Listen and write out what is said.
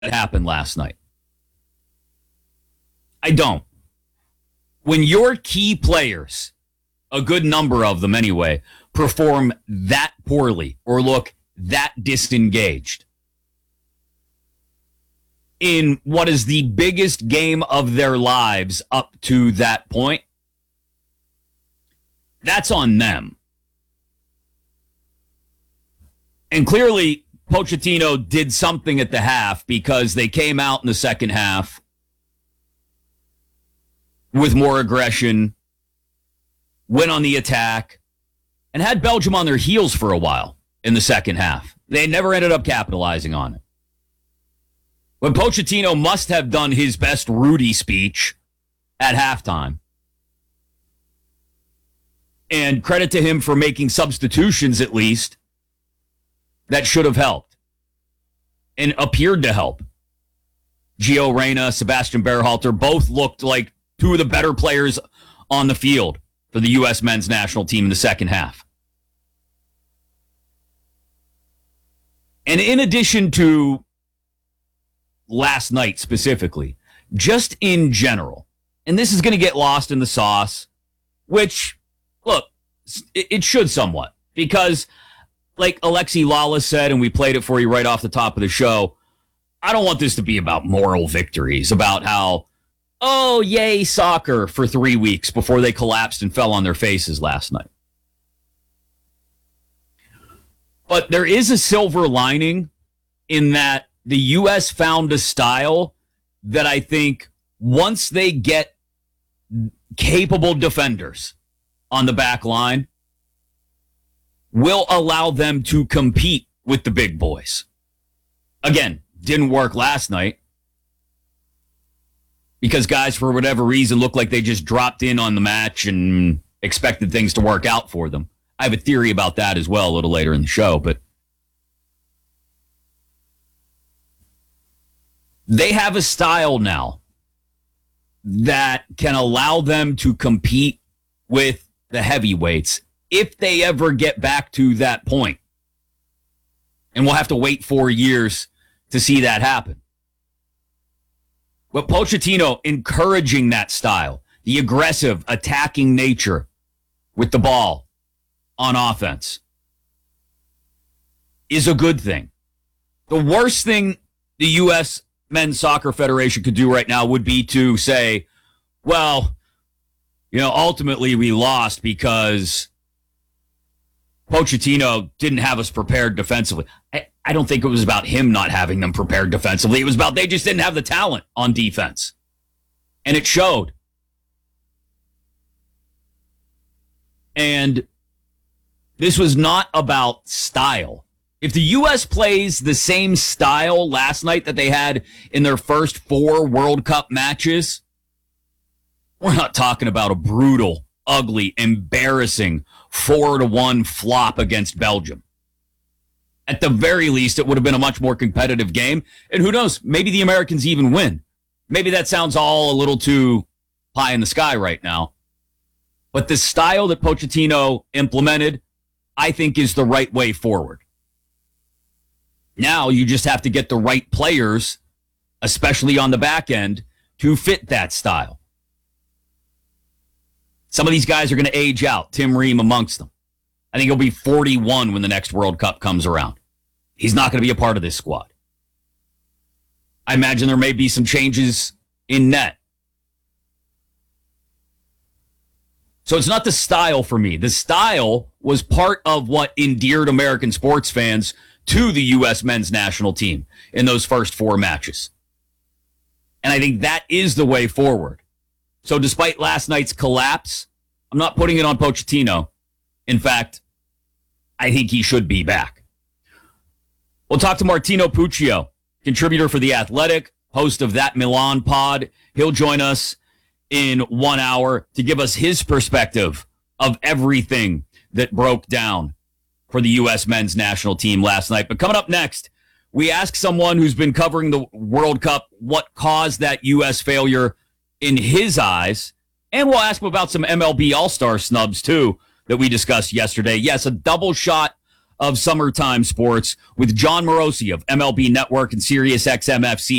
happened last night. I don't. When your key players, a good number of them anyway, perform that poorly or look that disengaged in what is the biggest game of their lives up to that point, that's on them. And clearly, Pochettino did something at the half because they came out in the second half with more aggression, went on the attack, and had Belgium on their heels for a while in the second half. They never ended up capitalizing on it. When Pochettino must have done his best Rudy speech at halftime. And credit to him for making substitutions, at least, that should have helped and appeared to help. Gio Reyna, Sebastian Berhalter both looked like two of the better players on the field for the U.S. men's national team in the second half. And in addition to last night specifically, just in general, and this is going to get lost in the sauce, which, look, it should somewhat, because like Alexi Lawless said, and we played it for you right off the top of the show, I don't want this to be about moral victories, about how, oh, yay, soccer for 3 weeks before they collapsed and fell on their faces last night. But there is a silver lining in that the U.S. found a style that I think once they get capable defenders on the back line will allow them to compete with the big boys. Again, didn't work last night because guys, for whatever reason, looked like they just dropped in on the match and expected things to work out for them. I have a theory about that as well a little later in the show, but they have a style now that can allow them to compete with the heavyweights if they ever get back to that point. And we'll have to wait 4 years to see that happen. But Pochettino encouraging that style, the aggressive, attacking nature with the ball on offense, is a good thing. The worst thing the U.S. Men's Soccer Federation could do right now would be to say, well, ultimately we lost because Pochettino didn't have us prepared defensively. I don't think it was about him not having them prepared defensively. It was about they just didn't have the talent on defense. And it showed. And this was not about style. If the U.S. plays the same style last night that they had in their first 4 World Cup matches, we're not talking about a brutal, ugly, embarrassing 4-1 flop against Belgium. At the very least, it would have been a much more competitive game. And who knows, maybe the Americans even win. Maybe that sounds all a little too pie in the sky right now. But the style that Pochettino implemented, I think, is the right way forward. Now you just have to get the right players, especially on the back end, to fit that style. Some of these guys are going to age out, Tim Ream amongst them. I think he'll be 41 when the next World Cup comes around. He's not going to be a part of this squad. I imagine there may be some changes in net. So it's not the style for me. The style was part of what endeared American sports fans to the U.S. men's national team in those first 4 matches. And I think that is the way forward. So despite last night's collapse, I'm not putting it on Pochettino. In fact, I think he should be back. We'll talk to Martino Puccio, contributor for The Athletic, host of That Milan pod. He'll join us in 1 hour to give us his perspective of everything that broke down for the U.S. men's national team last night. But coming up next, we ask someone who's been covering the World Cup what caused that U.S. failure in his eyes. And we'll ask him about some MLB All-Star snubs, too, that we discussed yesterday. Yes, a double shot of Summertime Sports with John Morosi of MLB Network and SiriusXM FC.